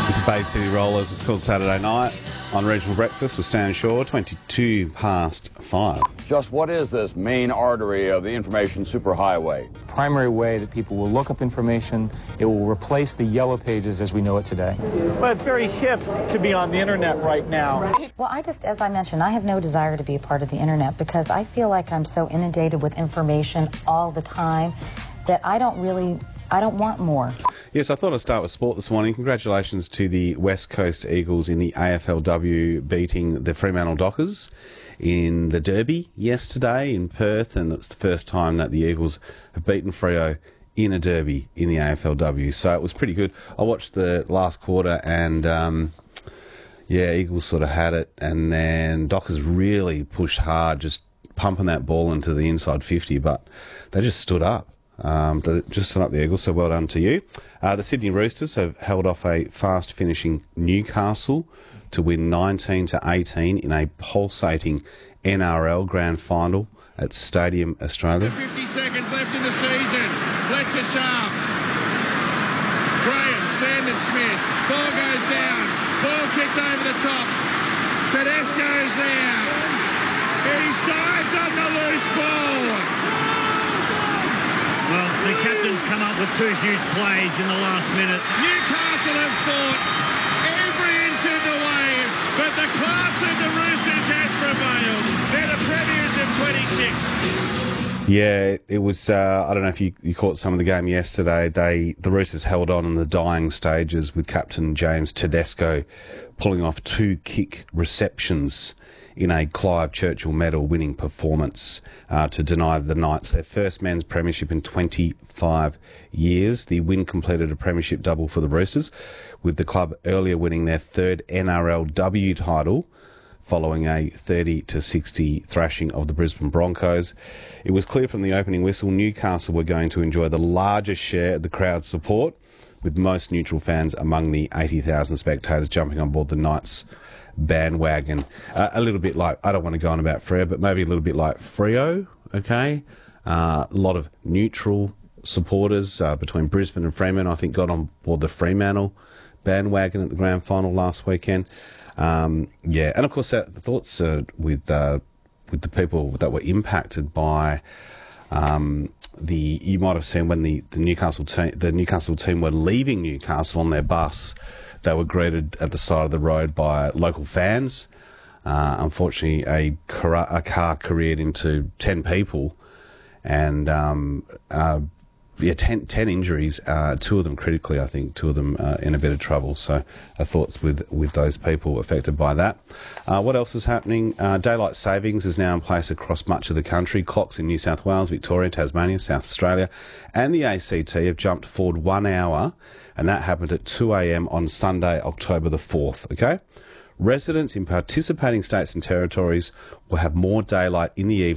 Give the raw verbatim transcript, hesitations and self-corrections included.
This is Bay City Rollers. It's called Saturday Night on Regional Breakfast with Stan Shaw, twenty-two past five. Just what is this main artery of the information superhighway? Primary way that people will look up information. It will replace the yellow pages as we know it today. Well, it's very hip to be on the internet right now. Well, I just, as I mentioned, I have no desire to be a part of the internet because I feel like I'm so inundated with information all the time that I don't really, I don't want more. Yes, I thought I'd start with sport this morning. Congratulations to the West Coast Eagles in the A F L W beating the Fremantle Dockers in the Derby yesterday in Perth, and it's the first time that the Eagles have beaten Freo in a Derby in the A F L W, so it was pretty good. I watched the last quarter and um, yeah, Eagles sort of had it, and then Dockers really pushed hard, just pumping that ball into the inside fifty, but they just stood up. Um, they just stood up the Eagles, so well done to you. Uh, the Sydney Roosters have held off a fast-finishing Newcastle to win nineteen to eighteen in a pulsating N R L Grand Final at Stadium Australia. fifty seconds left in the season. Fletcher Sharp. Graham, Sandon Smith. Ball goes down. Ball kicked over the top. Tedesco's there. He's dived on the loose ball. Well, the captain's come up with two huge plays in the last minute. Newcastle have fought every inch of the way, but the class of the Roosters has prevailed. They're the premiers of twenty-six. Yeah, it was, uh, I don't know if you, you caught some of the game yesterday. They The Roosters held on in the dying stages with Captain James Tedesco pulling off two kick receptions in a Clive Churchill medal winning performance uh, to deny the Knights their first men's premiership in twenty-five years. The win completed a premiership double for the Roosters, with the club earlier winning their third N R L W title following a thirty to sixty thrashing of the Brisbane Broncos. It was clear from the opening whistle Newcastle were going to enjoy the largest share of the crowd's support, with most neutral fans among the eighty thousand spectators jumping on board the Knights bandwagon. Uh, a little bit like, I don't want to go on about Freo, but maybe a little bit like Freo, okay? Uh, a lot of neutral supporters uh, between Brisbane and Fremantle, I think, got on board the Fremantle bandwagon at the grand final last weekend. Um, yeah, and of course, that, the thoughts uh, with uh, with the people that were impacted by um, the. You might have seen when the, the Newcastle team, the Newcastle team were leaving Newcastle on their bus. They were greeted at the side of the road by local fans. Uh, unfortunately, a car, a car careered into ten people, and um, uh, yeah, ten, ten injuries. Uh, two of them critically, I think. Two of them uh, in a bit of trouble. So, our thoughts with with those people affected by that. Uh, what else is happening? Uh, daylight savings is now in place across much of the country. Clocks in New South Wales, Victoria, Tasmania, South Australia, and the A C T have jumped forward one hour. And that happened at two a.m. on Sunday, October the fourth, okay? Residents in participating states and territories will have more daylight in the evening